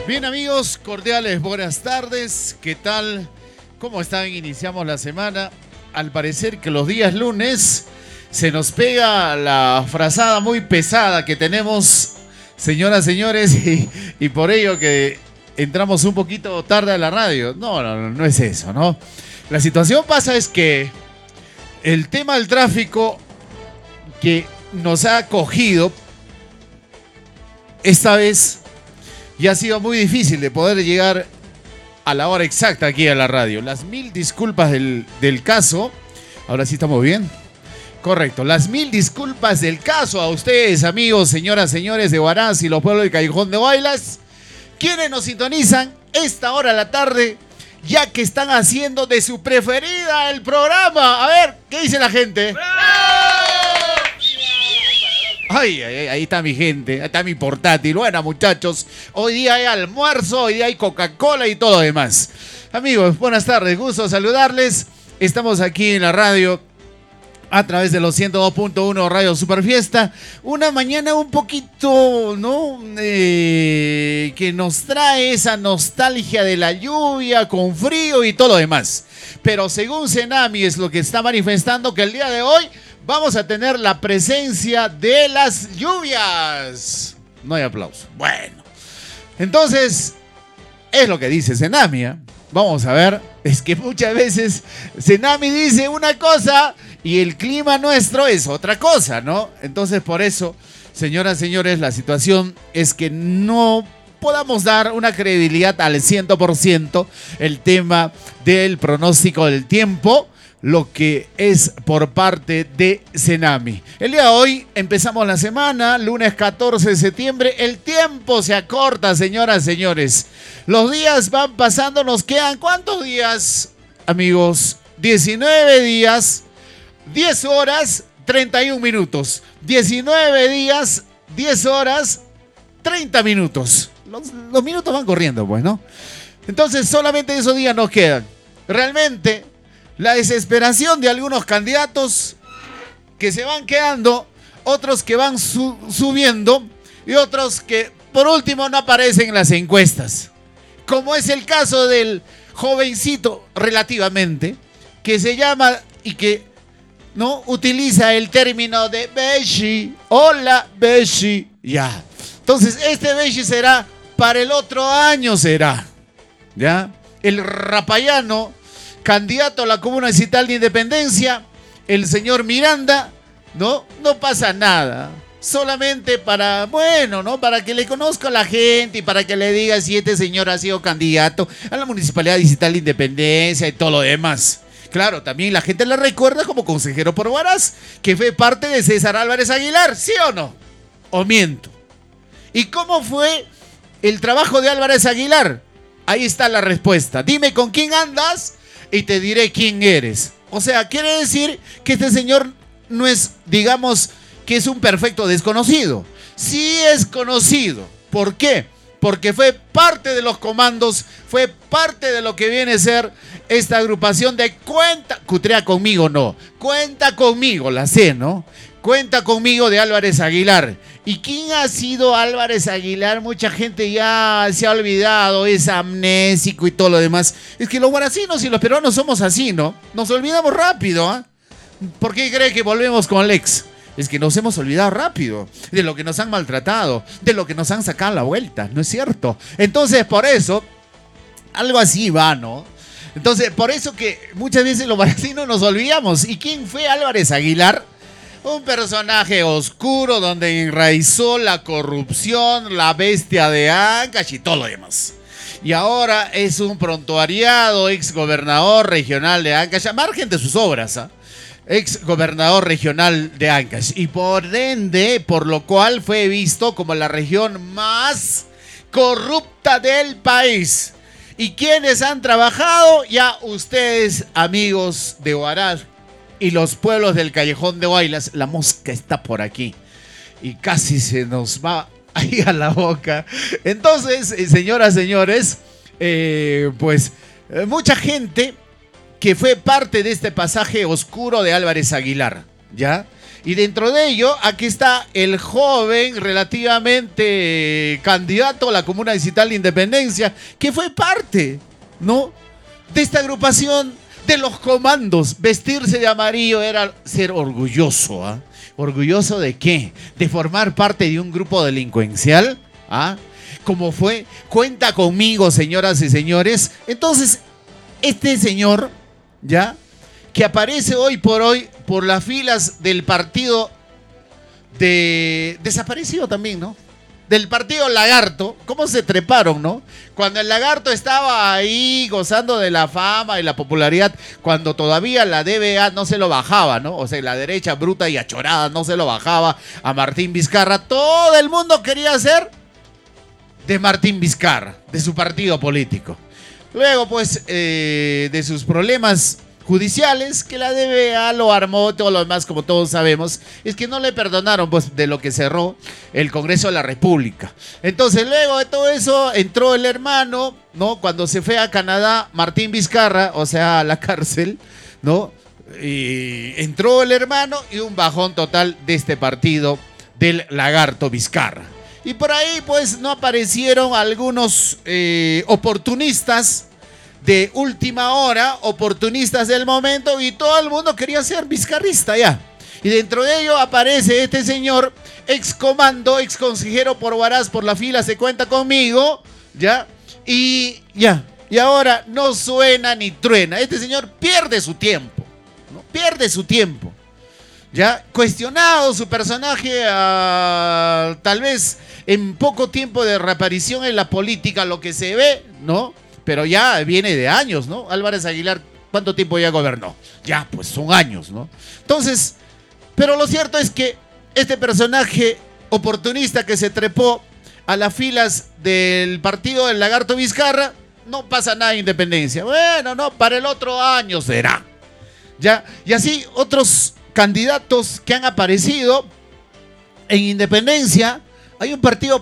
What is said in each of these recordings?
Bien amigos, cordiales buenas tardes, ¿qué tal? ¿Cómo están? Iniciamos la semana. Al parecer que los días lunes se nos pega la frazada muy pesada que tenemos, señoras, señores, y por ello que entramos un poquito tarde a la radio. No es eso, ¿no? La situación pasa es que el tema del tráfico que nos ha cogido esta vez ya ha sido muy difícil de poder llegar a la hora exacta aquí a la radio. Las mil disculpas del caso. Ahora sí estamos bien. Correcto. Las mil disculpas del caso a ustedes, amigos, señoras, señores de Huaraz y los pueblos del Callejón de Huaylas, quienes nos sintonizan esta hora de la tarde, ya que están haciendo de su preferida el programa. A ver, ¿qué dice la gente? Ay, ahí está mi gente, ahí está mi portátil. Bueno, muchachos, hoy día hay almuerzo, hoy día hay Coca-Cola y todo lo demás. Amigos, buenas tardes, gusto saludarles. Estamos aquí en la radio a través de los 102.1 Radio Superfiesta. Una mañana un poquito, ¿no? Que nos trae esa nostalgia de la lluvia con frío y todo lo demás. Pero según Senami es lo que está manifestando que el día de hoy vamos a tener la presencia de las lluvias. No hay aplauso. Bueno, entonces es lo que dice Senami, ¿eh? Vamos a ver, es que muchas veces Senami dice una cosa y el clima nuestro es otra cosa, ¿no? Entonces por eso, señoras, señores, la situación es que no podamos dar una credibilidad al 100% el tema del pronóstico del tiempo, lo que es por parte de Senami. El día de hoy empezamos la semana, lunes 14 de septiembre. El tiempo se acorta, señoras, señores. Los días van pasando, nos quedan ¿cuántos días, amigos? 19 días, 10 horas, 31 minutos. 19 días, 10 horas, 30 minutos. Los minutos van corriendo, pues, ¿no? Entonces solamente esos días nos quedan. Realmente la desesperación de algunos candidatos que se van quedando, otros que van subiendo y otros que por último no aparecen en las encuestas. Como es el caso del jovencito relativamente que se llama y que no utiliza el término de Beshi. Hola Beshi. Ya. Entonces este Beshi será para el otro año, será. ¿Ya? El rapayano candidato a la Comuna Distrital de Independencia, el señor Miranda, no pasa nada. Solamente para, bueno, ¿no? Para que le conozca a la gente y para que le diga si este señor ha sido candidato a la Municipalidad Distrital de Independencia y todo lo demás. Claro, también la gente le recuerda como consejero por Huaraz, que fue parte de César Álvarez Aguilar, ¿sí o no? ¿O miento? ¿Y cómo fue el trabajo de Álvarez Aguilar? Ahí está la respuesta. Dime con quién andas y te diré quién eres. O sea, quiere decir que este señor no es, digamos, que es un perfecto desconocido. Sí es conocido. ¿Por qué? Porque fue parte de los comandos, fue parte de lo que viene a ser esta agrupación de Cutrea conmigo, no. Cuenta conmigo, la sé, ¿no? Cuenta conmigo de Álvarez Aguilar. ¿Y quién ha sido Álvarez Aguilar? Mucha gente ya se ha olvidado, es amnésico y todo lo demás. Es que los huaracinos y los peruanos somos así, ¿no? Nos olvidamos rápido, ¿eh? ¿Por qué cree que volvemos con el ex? Es que nos hemos olvidado rápido de lo que nos han maltratado, de lo que nos han sacado la vuelta, ¿no es cierto? Entonces, por eso, algo así va, ¿no? Entonces, por eso que muchas veces los huaracinos nos olvidamos. ¿Y quién fue Álvarez Aguilar? Un personaje oscuro donde enraizó la corrupción, la bestia de Ancash y todo lo demás. Y ahora es un prontuariado, ex gobernador regional de Ancash, a margen de sus obras, ¿eh? Ex gobernador regional de Ancash. Y por ende, por lo cual fue visto como la región más corrupta del país. ¿Y quiénes han trabajado? Ya ustedes, amigos de Huaraz y los pueblos del Callejón de Huaylas. La mosca está por aquí y casi se nos va ahí a la boca. Entonces, señoras, señores, mucha gente que fue parte de este pasaje oscuro de Álvarez Aguilar, ¿ya? Y dentro de ello, aquí está el joven relativamente candidato a la Comuna Distrital de Independencia, que fue parte, ¿no?, de esta agrupación de los comandos. Vestirse de amarillo era ser orgulloso, ¿ah? ¿Orgulloso de qué? ¿De formar parte de un grupo delincuencial? ¿Ah? Como fue, cuenta conmigo, señoras y señores. Entonces, este señor, ¿ya?, que aparece hoy por las filas del partido desaparecido también, ¿no?, del partido Lagarto. ¿Cómo se treparon, no? Cuando el Lagarto estaba ahí gozando de la fama y la popularidad, cuando todavía la DBA no se lo bajaba, ¿no? O sea, la derecha bruta y achorada no se lo bajaba a Martín Vizcarra. Todo el mundo quería ser de Martín Vizcarra, de su partido político. Luego, pues, de sus problemas judiciales, que la DBA lo armó, todo lo demás, como todos sabemos, es que no le perdonaron, pues, de lo que cerró el Congreso de la República. Entonces, luego de todo eso, entró el hermano, ¿no?, cuando se fue a Canadá, Martín Vizcarra, o sea, a la cárcel, ¿no?, y entró el hermano y un bajón total de este partido del Lagarto Vizcarra. Y por ahí, pues, no aparecieron algunos oportunistas de última hora, oportunistas del momento, y todo el mundo quería ser vizcarrista ya. Y dentro de ello aparece este señor, ex comando, ex consejero por Huaraz, por la fila, se cuenta conmigo, ¿ya? Y ya, y ahora no suena ni truena. Este señor pierde su tiempo, ¿no? Pierde su tiempo, ¿ya? Cuestionado su personaje, tal vez en poco tiempo de reaparición en la política, lo que se ve, ¿no?, pero ya viene de años, ¿no? Álvarez Aguilar, ¿cuánto tiempo ya gobernó? Ya, pues son años, ¿no? Entonces, pero lo cierto es que este personaje oportunista que se trepó a las filas del partido del Lagarto Vizcarra, no pasa nada de Independencia. Bueno, no, para el otro año será. ¿Ya? Y así otros candidatos que han aparecido en Independencia. Hay un partido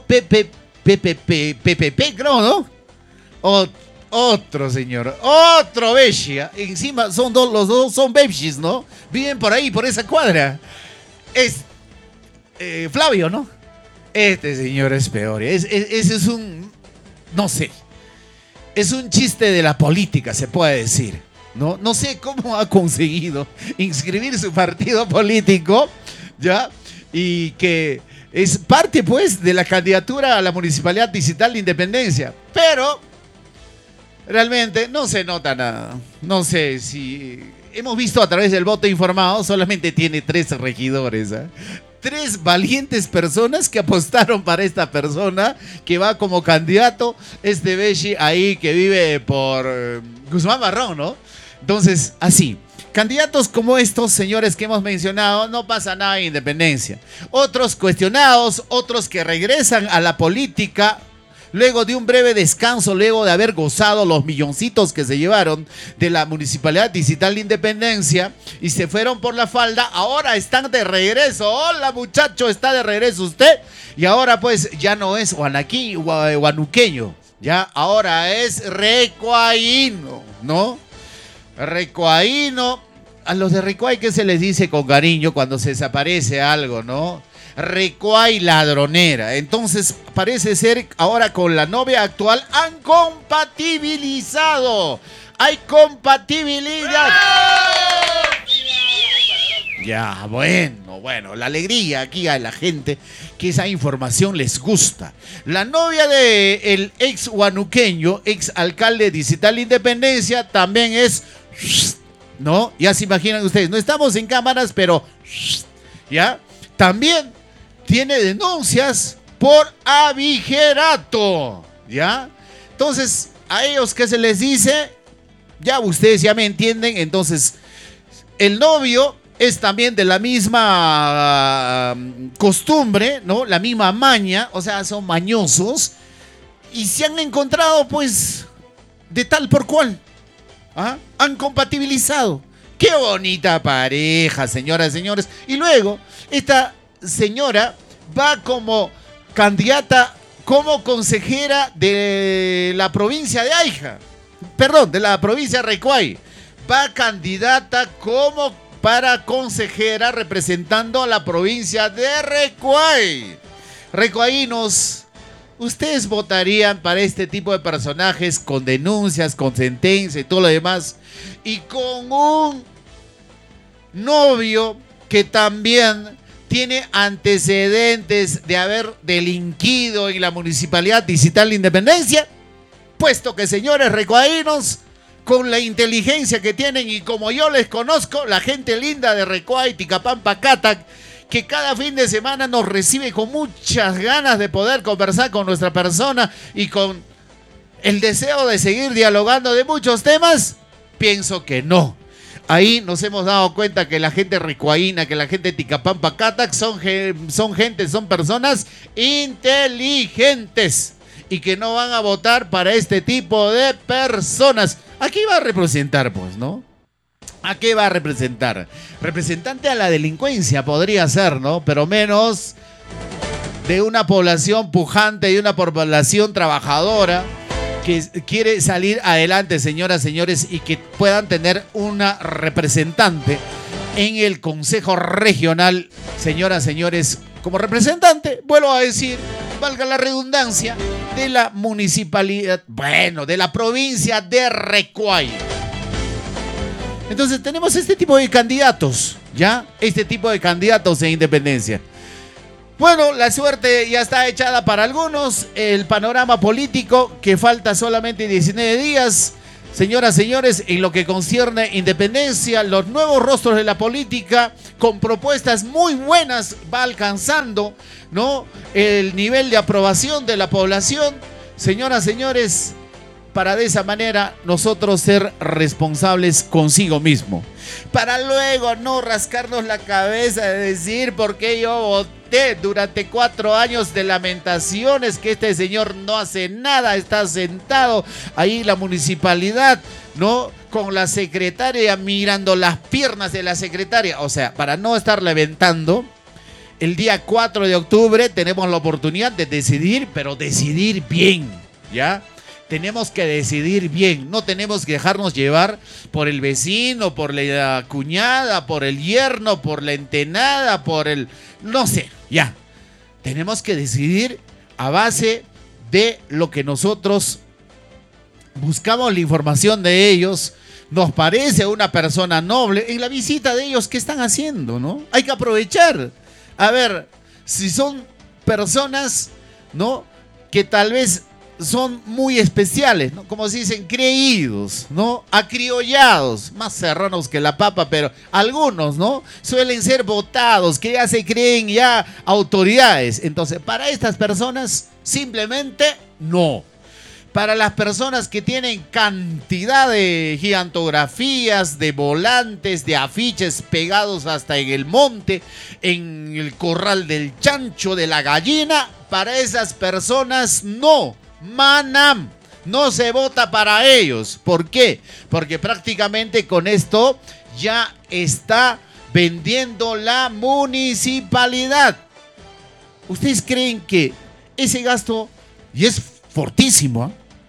PPP, creo, ¿no? Otro señor, otro Bechia. Encima son los dos son Bechis, ¿no? Viven por ahí, por esa cuadra. Es Flavio, ¿no? Este señor es peor. Ese es un, no sé, es un chiste de la política, se puede decir, ¿no? No sé cómo ha conseguido inscribir su partido político, ¿ya? Y que es parte, pues, de la candidatura a la Municipalidad Distrital de Independencia. Pero realmente no se nota nada. No sé si hemos visto a través del voto informado, solamente tiene 3 regidores, ¿eh? 3 valientes personas que apostaron para esta persona que va como candidato, este Bechi ahí que vive por Guzmán Barrón, ¿no? Entonces, así, candidatos como estos señores que hemos mencionado, no pasa nada en Independencia. Otros cuestionados, otros que regresan a la política luego de un breve descanso, luego de haber gozado los milloncitos que se llevaron de la Municipalidad Distrital de Independencia y se fueron por la falda, ahora están de regreso. Hola muchacho, está de regreso usted. Y ahora pues ya no es huanuqueño, ya ahora es recuaíno, ¿no? Recuaíno. A los de Recuay, ¿qué se les dice con cariño cuando se desaparece algo, no? Recuay ladronera. Entonces parece ser ahora con la novia actual han compatibilizado. Hay compatibilidad. Ya, bueno, la alegría aquí a la gente que esa información les gusta. La novia del ex huanuqueño, ex alcalde distrital de Independencia, también es, ¿no? Ya se imaginan ustedes, no estamos en cámaras, pero, ¿ya? También tiene denuncias por abigerato, ¿ya? Entonces, a ellos, ¿qué se les dice? Ya ustedes ya me entienden. Entonces, el novio es también de la misma costumbre, ¿no? La misma maña, o sea, son mañosos y se han encontrado, pues, de tal por cual. ¿Ah? Han compatibilizado. ¡Qué bonita pareja, señoras y señores! Y luego, esta señora va como candidata, como consejera de la provincia de Aija. Perdón, de la provincia de Recuay. Va candidata como para consejera representando a la provincia de Recuay. Recuayinos, ¿ustedes votarían para este tipo de personajes con denuncias, con sentencia y todo lo demás? Y con un novio que también tiene antecedentes de haber delinquido en la Municipalidad Distrital de Independencia, puesto que, señores recuaínos, con la inteligencia que tienen y como yo les conozco, la gente linda de Recuay, Ticapampa, Catac, que cada fin de semana nos recibe con muchas ganas de poder conversar con nuestra persona y con el deseo de seguir dialogando de muchos temas, pienso que no. Ahí nos hemos dado cuenta que la gente recuaína, que la gente de Ticapampa, Catac son personas inteligentes y que no van a votar para este tipo de personas. ¿A qué va a representar, pues, no? ¿A qué va a representar? Representante a la delincuencia podría ser, ¿no? Pero menos de una población pujante y una población trabajadora que quiere salir adelante, señoras, señores, y que puedan tener una representante en el Consejo Regional, señoras, señores, como representante, vuelvo a decir, valga la redundancia, de la municipalidad, bueno, de la provincia de Recuay. Entonces tenemos este tipo de candidatos, ¿ya? Este tipo de candidatos en Independencia. Bueno, la suerte ya está echada para algunos. El panorama político, que falta solamente 19 días. Señoras, señores, en lo que concierne Independencia, los nuevos rostros de la política, con propuestas muy buenas, va alcanzando, ¿no?, el nivel de aprobación de la población. Señoras, señores, para de esa manera nosotros ser responsables consigo mismo. Para luego no rascarnos la cabeza de decir por qué yo voté durante 4 años de lamentaciones, que este señor no hace nada, está sentado ahí en la municipalidad, ¿no?, con la secretaria, mirando las piernas de la secretaria. O sea, para no estar levantando, el día 4 de octubre tenemos la oportunidad de decidir, pero decidir bien, ¿ya? Tenemos que decidir bien, no tenemos que dejarnos llevar por el vecino, por la cuñada, por el yerno, por la entenada, por el... no sé, ya. Tenemos que decidir a base de lo que nosotros buscamos, la información de ellos, nos parece una persona noble. En la visita de ellos, ¿qué están haciendo, no? Hay que aprovechar. A ver, si son personas, ¿no?, que tal vez son muy especiales, ¿no?, como se dicen, creídos, ¿no?, acriollados, más serranos que la papa, pero algunos, ¿no?, suelen ser votados, que ya se creen ya autoridades. Entonces, para estas personas, simplemente no. Para las personas que tienen cantidad de gigantografías, de volantes, de afiches pegados hasta en el monte, en el corral del chancho, de la gallina, para esas personas no. Manam, no se vota para ellos. ¿Por qué? Porque prácticamente con esto ya está vendiendo la municipalidad. ¿Ustedes creen que ese gasto, y es fortísimo,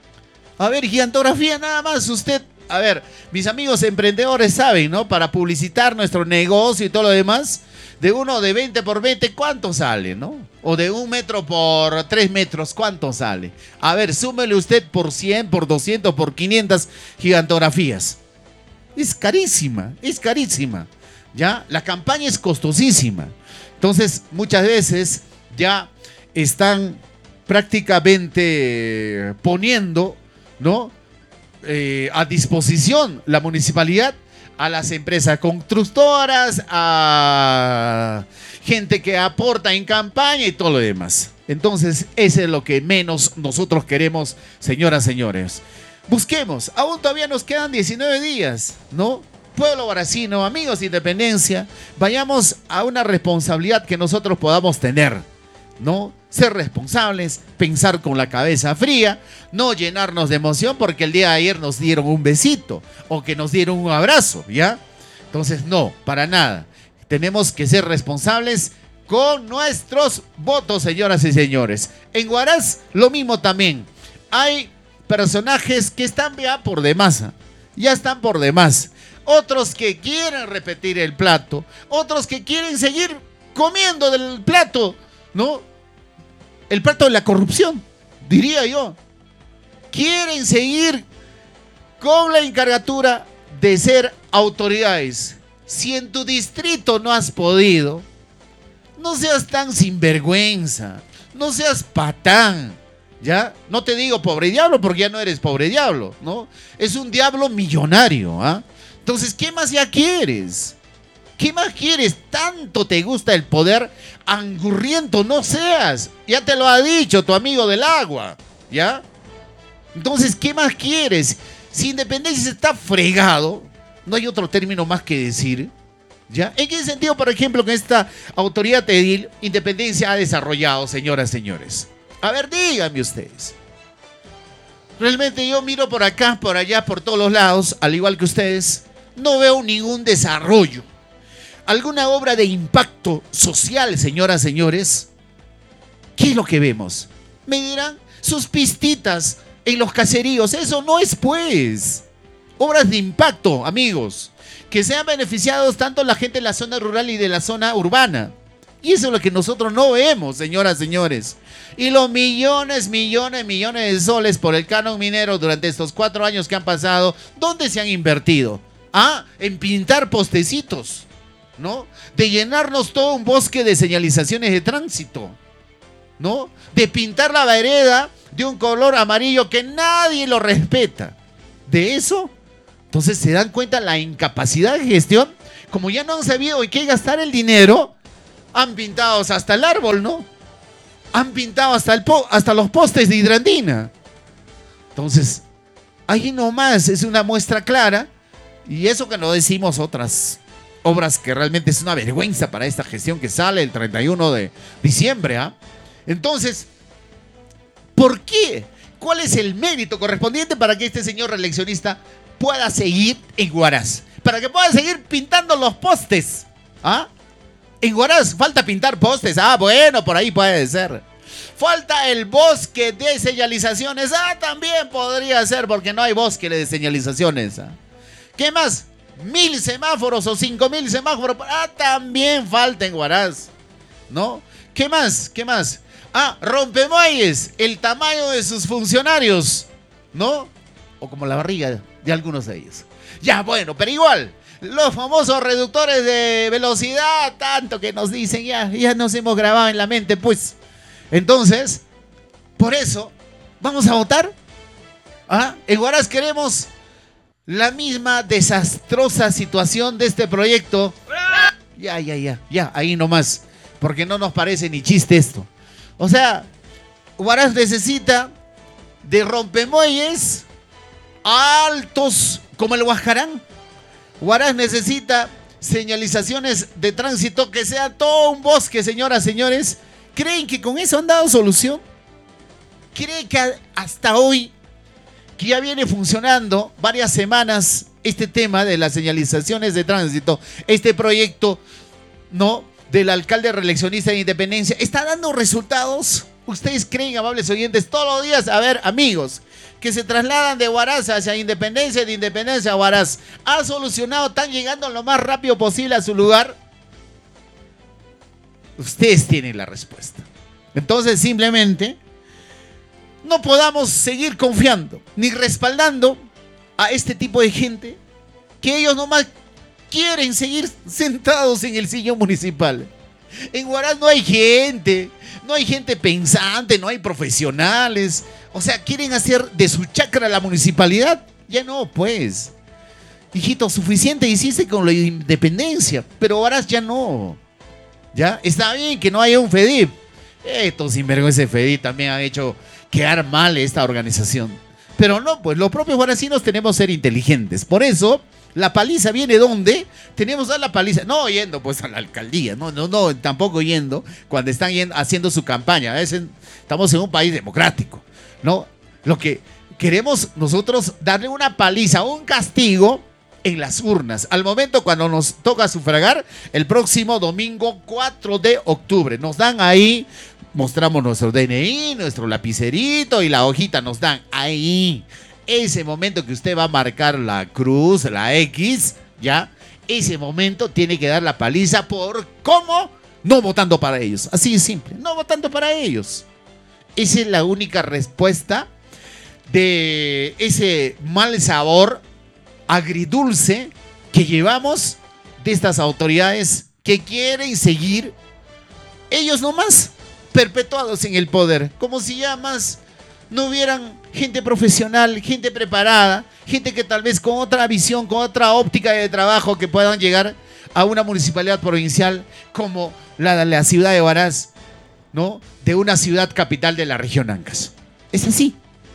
a ver, gigantografía nada más, usted, a ver, mis amigos emprendedores saben, ¿no?, para publicitar nuestro negocio y todo lo demás, de uno de 20 por 20, ¿cuánto sale, no? O de 1 metro por 3 metros, ¿cuánto sale? A ver, súmele usted por 100, por 200, por 500 gigantografías. Es carísima, ¿ya? La campaña es costosísima. Entonces, muchas veces ya están prácticamente poniendo, ¿no?, a disposición la municipalidad a las empresas constructoras, a gente que aporta en campaña y todo lo demás. Entonces, eso es lo que menos nosotros queremos, señoras, señores. Busquemos, aún todavía nos quedan 19 días, ¿no? Pueblo Baracino, amigos de Independencia, vayamos a una responsabilidad que nosotros podamos tener, ¿no? Ser responsables, pensar con la cabeza fría, no llenarnos de emoción porque el día de ayer nos dieron un besito o que nos dieron un abrazo, ¿ya? Entonces, no, para nada. Tenemos que ser responsables con nuestros votos, señoras y señores. En Huaraz, lo mismo también. Hay personajes que están ya por demás, ya están por demás. otros que quieren repetir el plato, otros que quieren seguir comiendo del plato, ¿no? El plato de la corrupción, diría yo. Quieren seguir con la encargatura de ser autoridades. Si en tu distrito no has podido, no seas tan sinvergüenza, no seas patán, ¿ya? No te digo pobre diablo porque ya no eres pobre diablo, ¿no? Es un diablo millonario, ¿ah? Entonces, ¿qué más ya quieres? ¿Qué más quieres? Tanto te gusta el poder, angurriento no seas. Ya te lo ha dicho tu amigo del agua, ¿ya? Entonces, ¿qué más quieres? Si Independencia está fregado, no hay otro término más que decir, ¿ya? ¿En qué sentido, por ejemplo, que esta autoridad edil Independencia ha desarrollado, señoras, señores? A ver, díganme ustedes. Realmente yo miro por acá, por allá, por todos los lados, al igual que ustedes, no veo ningún desarrollo. ¿Alguna obra de impacto social, señoras, señores? ¿Qué es lo que vemos? Me dirán, sus pistitas en los caseríos. Eso no es, pues, obras de impacto, amigos, que sean beneficiados tanto la gente de la zona rural y de la zona urbana. Y eso es lo que nosotros no vemos, señoras, señores. Y los millones de soles por el canon minero durante estos 4 años que han pasado, ¿dónde se han invertido? Ah, en pintar postecitos, ¿no? De llenarnos todo un bosque de señalizaciones de tránsito, ¿no? De pintar la vereda de un color amarillo que nadie lo respeta. De eso, entonces se dan cuenta la incapacidad de gestión. Como ya no han sabido en qué gastar el dinero, han pintado hasta el árbol, ¿no? Han pintado hasta los postes de hidrandina. Entonces, ahí nomás es una muestra clara. Y eso que no decimos otras obras que realmente es una vergüenza para esta gestión que sale el 31 de diciembre, ¿ah? Entonces, ¿por qué? ¿Cuál es el mérito correspondiente para que este señor reeleccionista pueda seguir en Huaraz? Para que pueda seguir pintando los postes, ¿ah? En Huaraz falta pintar postes. Ah, bueno, por ahí puede ser. Falta el bosque de señalizaciones. Ah, también podría ser porque no hay bosque de señalizaciones. ¿Ah? ¿Qué más? 1000 semáforos o 5000 semáforos. Ah, también falta en Huaraz, ¿no? ¿Qué más? ¿Qué más? Ah, rompemuelles, el tamaño de sus funcionarios, ¿no? O como la barriga de algunos de ellos. Ya, bueno, pero igual, los famosos reductores de velocidad, tanto que nos dicen, ya nos hemos grabado en la mente, pues. Entonces, por eso, ¿vamos a votar? ¿Ah? En Huaraz queremos la misma desastrosa situación de este proyecto. Ya, ahí nomás, porque no nos parece ni chiste esto. O sea, Huaraz necesita de rompemuelles altos como el Huascarán. Huaraz necesita señalizaciones de tránsito que sea todo un bosque, señoras, señores. ¿Creen que con eso han dado solución? ¿Creen que hasta hoy, que ya viene funcionando varias semanas este tema de las señalizaciones de tránsito, este proyecto, ¿no?, del alcalde reeleccionista de Independencia, ¿está dando resultados? ¿Ustedes creen, amables oyentes, todos los días, a ver, amigos, que se trasladan de Huaraz hacia Independencia, de Independencia a Huaraz, ha solucionado, están llegando lo más rápido posible a su lugar? Ustedes tienen la respuesta. Entonces, simplemente, no podamos seguir confiando ni respaldando a este tipo de gente que ellos nomás quieren seguir sentados en el sillón municipal. En Huaraz no hay gente pensante, no hay profesionales. O sea, quieren hacer de su chacra la municipalidad. Ya no, pues. Hijito, suficiente hiciste con la Independencia, pero Huaraz ya no. Ya, está bien que no haya un FEDIP. Estos sinvergüenza de FEDIP también han hecho quedar mal esta organización. Pero no, pues los propios huarazinos tenemos que ser inteligentes. Por eso, la paliza viene ¿dónde? Tenemos que dar la paliza. No yendo pues a la alcaldía, no, tampoco yendo cuando están haciendo su campaña. A veces estamos en un país democrático, ¿no? Lo que queremos nosotros darle una paliza, un castigo en las urnas. Al momento cuando nos toca sufragar, el próximo domingo 4 de octubre. Nos dan ahí, mostramos nuestro DNI, nuestro lapicerito y la hojita nos dan ahí. Ese momento que usted va a marcar la cruz, la X, ¿ya? Ese momento tiene que dar la paliza por cómo no votando para ellos. Así de simple, no votando para ellos. Esa es la única respuesta de ese mal sabor agridulce que llevamos de estas autoridades que quieren seguir ellos nomás perpetuados en el poder, como si ya más no hubieran gente profesional, gente preparada, gente que tal vez con otra visión, con otra óptica de trabajo que puedan llegar a una municipalidad provincial como la ciudad de Huaraz, ¿no? De una ciudad capital de la región Ancash. Es así.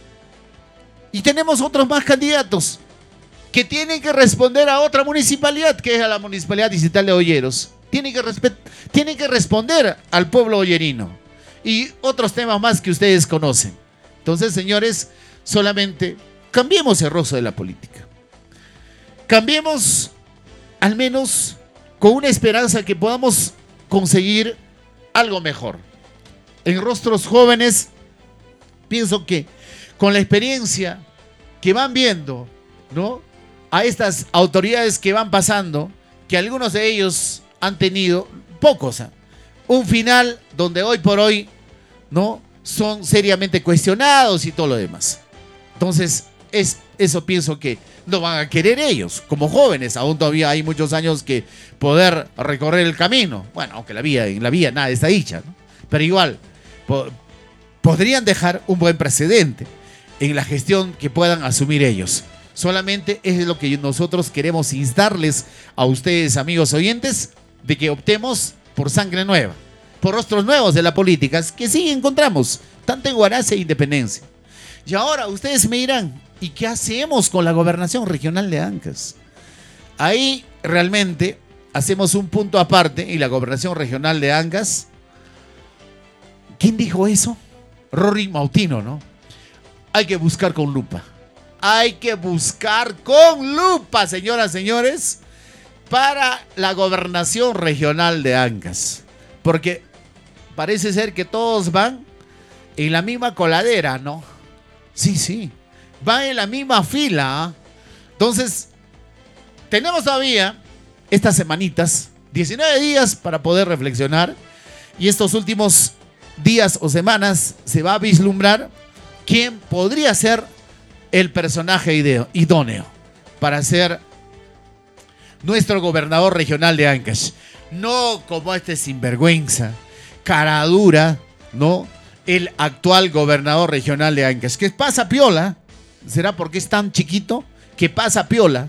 Y tenemos otros más candidatos que tienen que responder a otra municipalidad, que es a la municipalidad distrital de Olleros. Tienen que responder al pueblo ollerino. Y otros temas más que ustedes conocen. Entonces, señores, solamente cambiemos el rostro de la política. Cambiemos, al menos, con una esperanza que podamos conseguir algo mejor. En rostros jóvenes, pienso que con la experiencia que van viendo, ¿no?, a estas autoridades que van pasando, que algunos de ellos han tenido, pocos, un final donde hoy por hoy, ¿no?, son seriamente cuestionados y todo lo demás. Entonces, eso pienso que no van a querer ellos, como jóvenes. Aún todavía hay muchos años que poder recorrer el camino. Bueno, aunque en la vía nada está dicha, ¿no? Pero igual, podrían dejar un buen precedente en la gestión que puedan asumir ellos. Solamente es lo que nosotros queremos instarles a ustedes, amigos oyentes, de que optemos por sangre nueva, por rostros nuevos de la política, que sí encontramos, tanto en Huaraz e Independencia. Y ahora ustedes me dirán, ¿y qué hacemos con la gobernación regional de Ancash? Ahí realmente hacemos un punto aparte. Y la gobernación regional de Ancash, ¿quién dijo eso? Rory Mautino, ¿no? Hay que buscar con lupa. Hay que buscar con lupa, señoras, señores, para la gobernación regional de Ancash. Porque parece ser que todos van en la misma coladera, ¿no? Sí, van en la misma fila. Entonces, tenemos todavía estas semanitas, 19 días para poder reflexionar. Y estos últimos días o semanas se va a vislumbrar quién podría ser el personaje idóneo para ser nuestro gobernador regional de Ancash. No como este sinvergüenza, cara dura, ¿no?, el actual gobernador regional de Ancash, que pasa piola. ¿Será porque es tan chiquito que pasa piola?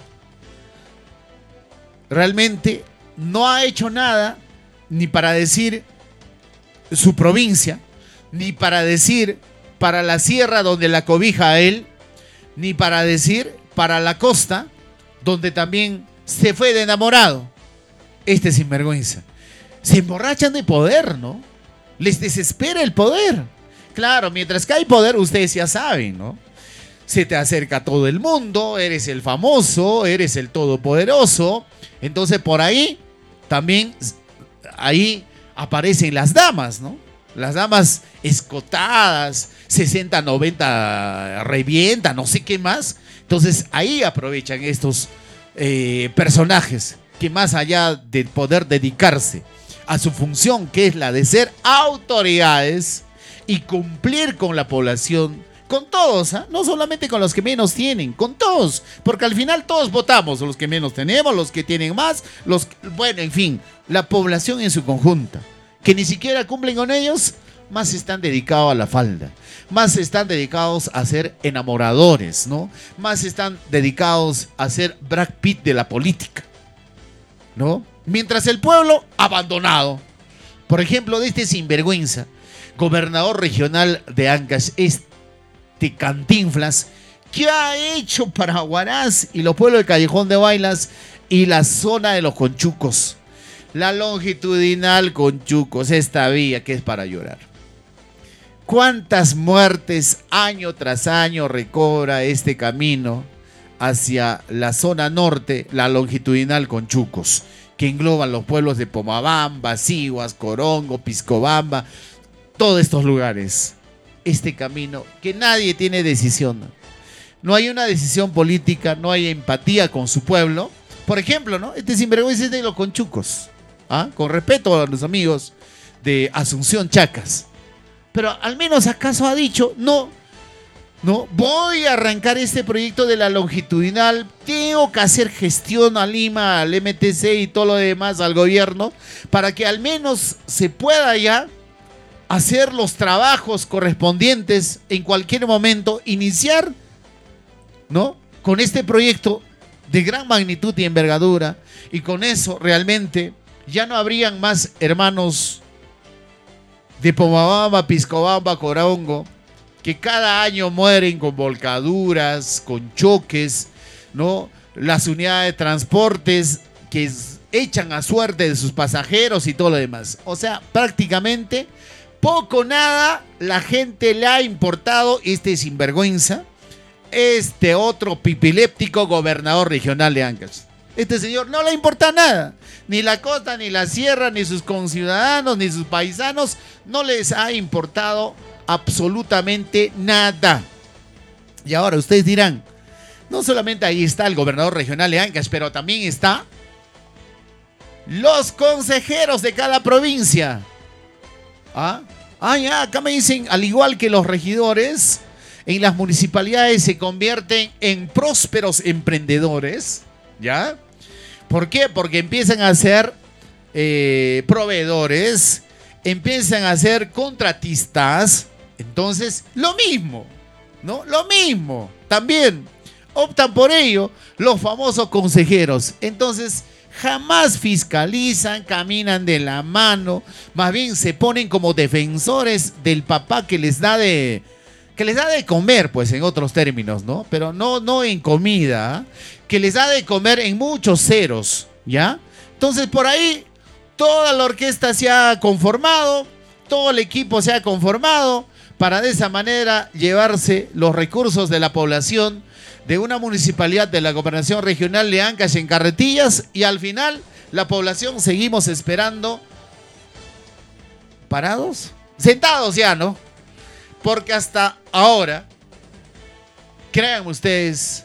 Realmente no ha hecho nada ni para decir su provincia, ni para decir para la sierra donde la cobija a él, ni para decir para la costa donde también se fue de enamorado. Este sinvergüenza. Se emborrachan de poder, ¿no? Les desespera el poder. Claro, mientras que hay poder, ustedes ya saben, ¿no? Se te acerca todo el mundo, eres el famoso, eres el todopoderoso. Entonces por ahí también ahí aparecen las damas, ¿no? Las damas escotadas, 60, 90 revienta, no sé qué más. Entonces ahí aprovechan estos personajes que, más allá de poder dedicarse a su función, que es la de ser autoridades y cumplir con la población, con todos, no solamente con los que menos tienen, con todos, porque al final todos votamos, los que menos tenemos, los que tienen más, bueno, en fin, la población en su conjunto, que ni siquiera cumplen con ellos, más están dedicados a la falda, más están dedicados a ser enamoradores, ¿no? Más están dedicados a ser Brad Pitt de la política, ¿no? Mientras el pueblo abandonado, por ejemplo, de este sinvergüenza, gobernador regional de Ancash, este Cantinflas, ¿qué ha hecho para Huaraz y los pueblos del Callejón de Bailas y la zona de los Conchucos? La longitudinal Conchucos, esta vía que es para llorar. ¿Cuántas muertes año tras año recobra este camino hacia la zona norte, la longitudinal Conchucos, que engloban los pueblos de Pomabamba, Siguas, Corongo, Piscobamba, todos estos lugares? Este camino que nadie tiene decisión. No hay una decisión política, no hay empatía con su pueblo, Por ejemplo, ¿no? Este sinvergüenza es de los conchucos. ¿Ah? Con respeto a los amigos de Asunción Chacas. Pero al menos acaso ha dicho, no, voy a arrancar este proyecto de la longitudinal, tengo que hacer gestión a Lima, al MTC y todo lo demás, al gobierno, para que al menos se pueda ya hacer los trabajos correspondientes en cualquier momento, iniciar, ¿no?, con este proyecto de gran magnitud y envergadura, y con eso realmente ya no habrían más hermanos de Pomabamba, Piscobamba, Corongo, que cada año mueren con volcaduras, con choques, ¿no? Las unidades de transportes que echan a suerte de sus pasajeros y todo lo demás. O sea, prácticamente poco nada la gente le ha importado este sinvergüenza, este otro pipiléptico gobernador regional de Ancash. Este señor no le importa nada, ni la costa, ni la sierra, ni sus conciudadanos, ni sus paisanos, no les ha importado absolutamente nada. Y ahora ustedes dirán, no solamente ahí está el gobernador regional de Ancash, pero también está los consejeros de cada provincia. Ya, acá me dicen, al igual que los regidores, en las municipalidades se convierten en prósperos emprendedores, ¿ya? ¿Por qué? Porque empiezan a ser proveedores, empiezan a ser contratistas. Entonces, lo mismo, ¿no? Lo mismo. También optan por ello los famosos consejeros. Entonces, jamás fiscalizan, caminan de la mano, más bien se ponen como defensores del papá que les da de comer, pues, en otros términos, ¿no? Pero no en comida, que les da de comer en muchos ceros, ¿ya? Entonces, por ahí, toda la orquesta se ha conformado, todo el equipo se ha conformado, para de esa manera llevarse los recursos de la población de una municipalidad de la gobernación regional de Ancash en carretillas, y al final la población seguimos esperando, parados, sentados ya, ¿no? Porque hasta ahora, créanme ustedes,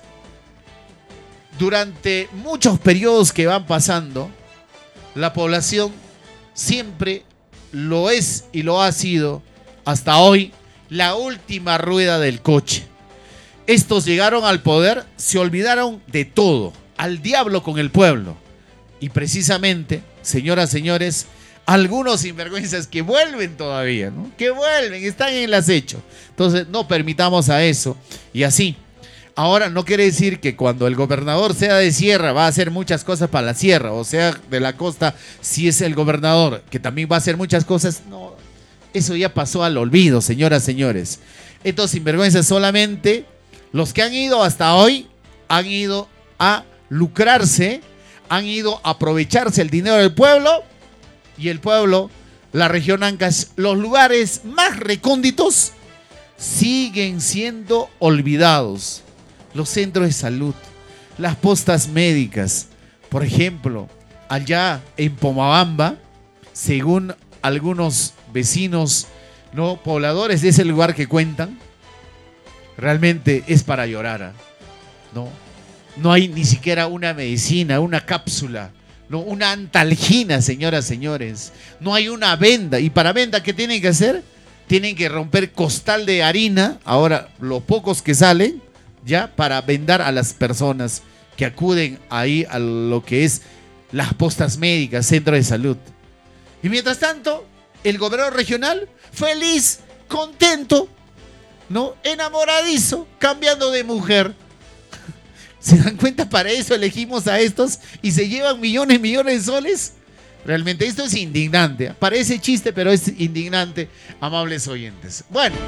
durante muchos periodos que van pasando, la población siempre lo es y lo ha sido hasta hoy la última rueda del coche. Estos llegaron al poder, se olvidaron de todo, al diablo con el pueblo. Y precisamente, señoras, señores, algunos sinvergüenzas que vuelven todavía, ¿no? Que vuelven, están en el acecho. Entonces, no permitamos a eso. Y así, ahora no quiere decir que cuando el gobernador sea de sierra va a hacer muchas cosas para la sierra, o sea, de la costa, si es el gobernador que también va a hacer muchas cosas. No, eso ya pasó al olvido, señoras, señores. Estos sinvergüenzas solamente, los que han ido hasta hoy, han ido a lucrarse, han ido a aprovecharse el dinero del pueblo, y el pueblo, la región Ancash, los lugares más recónditos siguen siendo olvidados. Los centros de salud, las postas médicas, por ejemplo, allá en Pomabamba, según algunos vecinos, no pobladores de ese lugar que cuentan, realmente es para llorar, ¿no? No hay ni siquiera una medicina, una cápsula, no, una antalgina, señoras, señores. No hay una venda. Y para venda, ¿qué tienen que hacer? Tienen que romper costal de harina, ahora los pocos que salen, ya, para vendar a las personas que acuden ahí a lo que es las postas médicas, centros de salud. Y mientras tanto, el gobernador regional, feliz, contento, ¿no? Enamoradizo, cambiando de mujer. ¿Se dan cuenta? Para eso elegimos a estos y se llevan millones de soles. Realmente esto es indignante. Parece chiste, pero es indignante, amables oyentes. Bueno,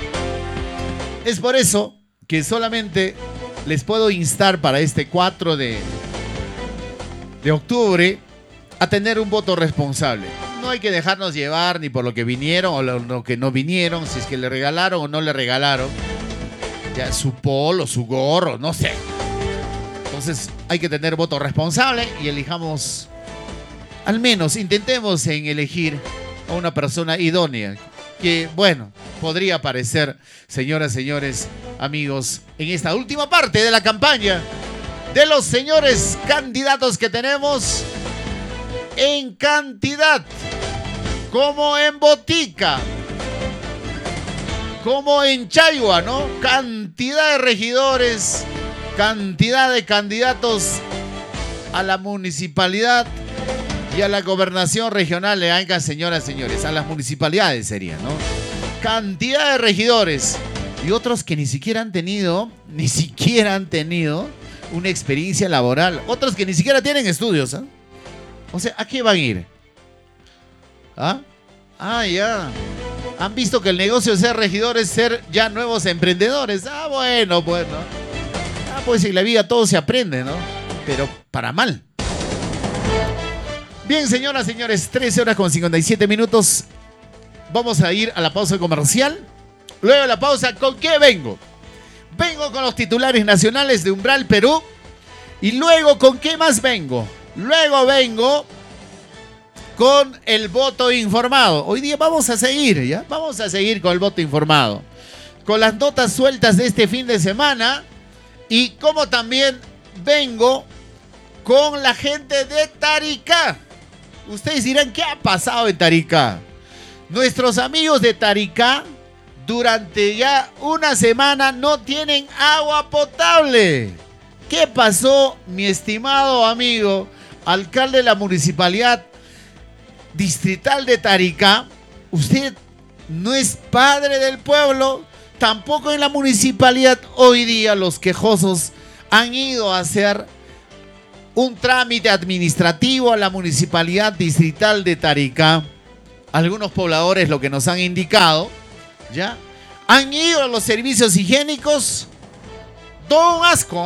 es por eso que solamente les puedo instar para este 4 de octubre a tener un voto responsable. No hay que dejarnos llevar ni por lo que vinieron o lo que no vinieron, si es que le regalaron o no le regalaron, ya su polo, su gorro, no sé. Entonces hay que tener voto responsable y elijamos, al menos intentemos en elegir a una persona idónea que, bueno, podría aparecer, señoras, señores, amigos, en esta última parte de la campaña de los señores candidatos que tenemos en cantidad, como en Botica, como en Chayua, ¿no? Cantidad de regidores, cantidad de candidatos a la municipalidad y a la gobernación regional de Anca, señoras y señores. A las municipalidades sería, ¿no? Cantidad de regidores y otros que ni siquiera han tenido una experiencia laboral. Otros que ni siquiera tienen estudios, ¿eh? O sea, ¿a qué van a ir? ¿Ah? Ah, ya. Han visto que el negocio de ser regidor es ser ya nuevos emprendedores. Ah, bueno. Ah, pues en la vida todo se aprende, ¿no? Pero para mal. Bien, señoras, señores, 13 horas con 57 minutos. Vamos a ir a la pausa comercial. Luego de la pausa, ¿con qué vengo? Vengo con los titulares nacionales de Umbral Perú. Y luego, ¿con qué más vengo? Luego vengo con el voto informado. Hoy día vamos a seguir, ¿ya? Vamos a seguir con el voto informado. Con las notas sueltas de este fin de semana. Y como también vengo con la gente de Taricá. Ustedes dirán, ¿qué ha pasado en Taricá? Nuestros amigos de Taricá durante ya una semana no tienen agua potable. ¿Qué pasó, mi estimado amigo, alcalde de la Municipalidad Distrital de Taricá? Usted no es padre del pueblo, tampoco en la municipalidad. Hoy día los quejosos han ido a hacer un trámite administrativo a la Municipalidad Distrital de Taricá. Algunos pobladores, lo que nos han indicado, ¿ya? Han ido a los servicios higiénicos. Todo un asco.